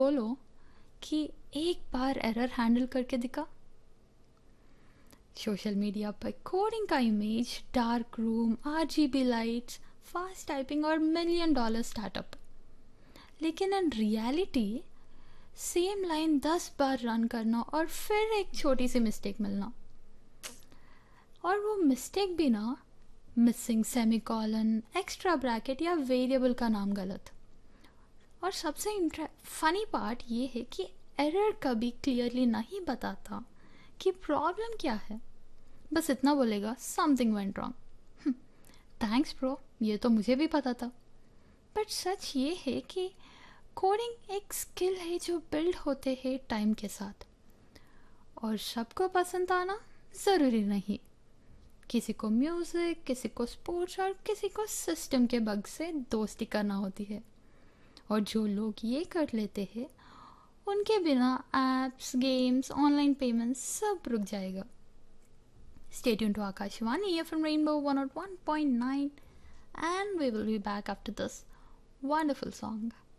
बोलो कि एक बार एरर हैंडल करके दिखा। सोशल मीडिया पर कोडिंग का image, dark room, RGB lights, fast typing और $1 million स्टार्टअप। लेकिन in reality same line 10 bar run करना और फिर एक छोटी सी मिस्टेक मिलना, और वो मिस्टेक भी ना मिसिंग सेमीकॉलन, एक्स्ट्रा ब्रैकेट या वेरिएबल का नाम गलत। और सबसे फनी पार्ट ये है कि एरर कभी क्लियरली नहीं बताता कि प्रॉब्लम क्या है, बस इतना बोलेगा something went wrong. Thanks bro, ये तो मुझे भी पता था। बट सच ये है कि कोडिंग एक स्किल है जो बिल्ड होते हैं टाइम के साथ, और सबको पसंद आना ज़रूरी नहीं। किसी को म्यूज़िक, किसी को स्पोर्ट्स और किसी को सिस्टम के बग से दोस्ती करना होती है। और जो लोग ये कर लेते हैं उनके बिना एप्स, गेम्स, ऑनलाइन पेमेंट्स सब रुक जाएगा। Stay tuned to Akashvani from Rainbow 101.9 and we will be back after this wonderful song.